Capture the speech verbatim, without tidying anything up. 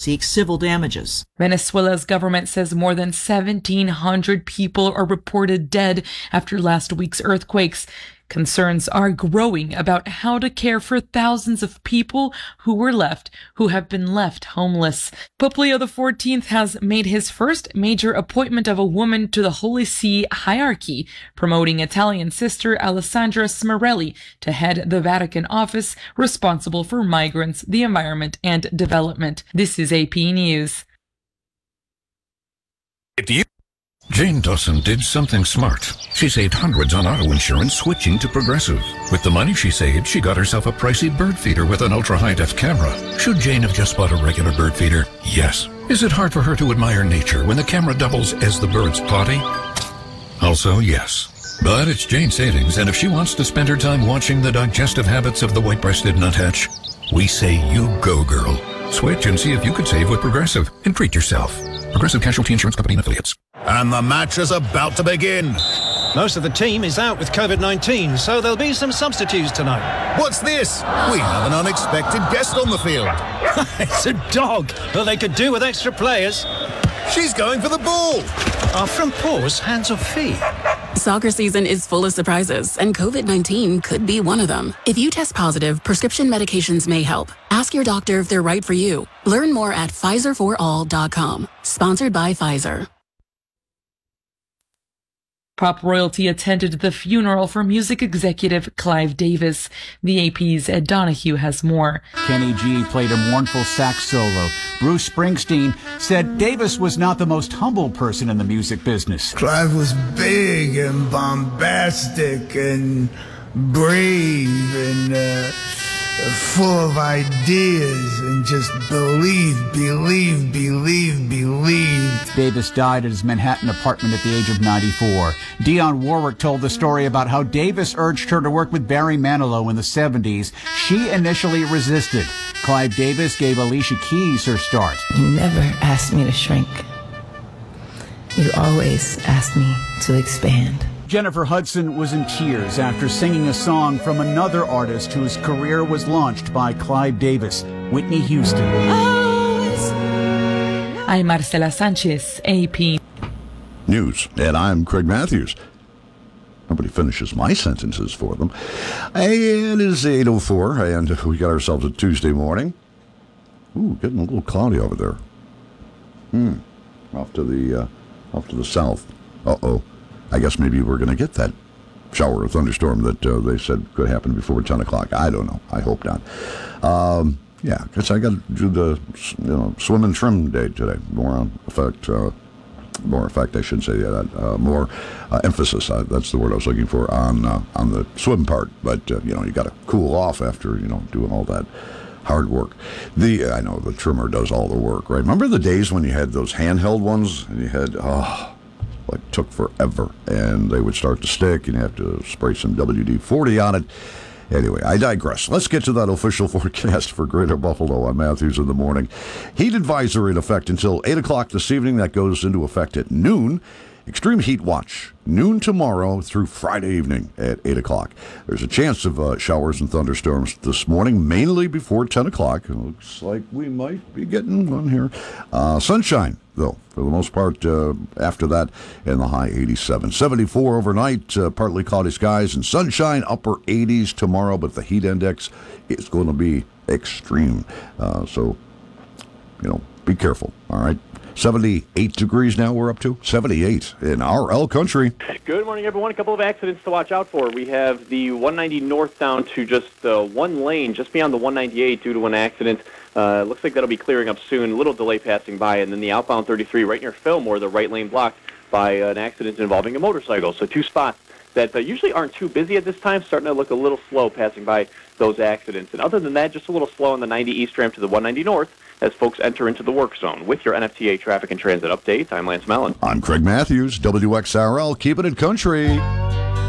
seek civil damages. Venezuela's government says more than seventeen hundred people are reported dead after last week's earthquakes. Concerns are growing about how to care for thousands of people who were left, who have been left homeless. Pope Leo the fourteenth has made his first major appointment of a woman to the Holy See hierarchy, promoting Italian sister Alessandra Smerelli to head the Vatican office responsible for migrants, the environment, and development. This is A P News. If you Jane Dawson did something smart. She saved hundreds on auto insurance switching to Progressive. With the money she saved, she got herself a pricey bird feeder with an ultra-high-def camera. Should Jane have just bought a regular bird feeder? Yes. Is it hard for her to admire nature when the camera doubles as the bird's potty? Also, yes. But it's Jane savings, and if she wants to spend her time watching the digestive habits of the white-breasted nuthatch, we say you go, girl. Switch and see if you could save with Progressive and treat yourself. Progressive Casualty Insurance Company and Affiliates. And the match is about to begin. Most of the team is out with COVID nineteen, so there'll be some substitutes tonight. What's this? We have an unexpected guest on the field. It's a dog. Well, they could do with extra players. She's going for the ball. Are from paws, hands or feet? Soccer season is full of surprises, and COVID nineteen could be one of them. If you test positive, prescription medications may help. Ask your doctor if they're right for you. Learn more at Pfizer for all dot com. Sponsored by Pfizer. Pop royalty attended the funeral for music executive Clive Davis. The A P's Ed Donahue has more. Kenny G played a mournful sax solo. Bruce Springsteen said Davis was not the most humble person in the music business. Clive was big and bombastic and brave and uh, full of ideas and just believe, believe, believe, believe. Davis died at his Manhattan apartment at the age of ninety-four. Dionne Warwick told the story about how Davis urged her to work with Barry Manilow in the seventies. She initially resisted. Clive Davis gave Alicia Keys her start. You never asked me to shrink. You always asked me to expand. Jennifer Hudson was in tears after singing a song from another artist whose career was launched by Clive Davis, Whitney Houston. I'm Marcela Sanchez, A P News, and I'm Craig Matthews. Nobody finishes my sentences for them. It is eight oh four, and we got ourselves a Tuesday morning. Ooh, getting a little cloudy over there. Hmm, off to the, uh, off to the south. Uh-oh. I guess maybe we're going to get that shower or thunderstorm that uh, they said could happen before ten o'clock. I don't know. I hope not. Um, yeah, because I got to do the you know swim and trim day today. More on effect, uh, more effect. I shouldn't say that. Uh, more uh, emphasis. Uh, that's the word I was looking for on uh, on the swim part. But uh, you know, you got to cool off after you know doing all that hard work. The I know the trimmer does all the work, right? Remember the days when you had those handheld ones and you had oh. Like took forever, and they would start to stick, and you have to spray some W D forty on it. Anyway, I digress. Let's get to that official forecast for Greater Buffalo on Matthews in the morning. Heat advisory in effect until eight o'clock this evening. That goes into effect at noon. Extreme heat watch, noon tomorrow through Friday evening at eight o'clock. There's a chance of uh, showers and thunderstorms this morning, mainly before ten o'clock. It looks like we might be getting one here. Uh, sunshine, though, for the most part, uh, after that, in the high eighty-seven. seventy-four overnight, uh, partly cloudy skies, and sunshine, upper eighties tomorrow, but the heat index is going to be extreme. Uh, so, you know, be careful, all right? seventy-eight degrees now we're up to. seventy-eight in R L country. Good morning, everyone. A couple of accidents to watch out for. We have the one ninety north down to just uh, one lane, just beyond the one ninety-eight due to an accident. Uh, looks like that'll be clearing up soon. A little delay passing by. And then the outbound thirty-three right near Fillmore, the right lane blocked by an accident involving a motorcycle. So two spots that uh, usually aren't too busy at this time, starting to look a little slow passing by those accidents. And other than that, just a little slow on the ninety east ramp to the one ninety north as folks enter into the work zone. With your N F T A traffic and transit update, I'm Lance Mellon. I'm Craig Matthews, W X R L, keeping it country.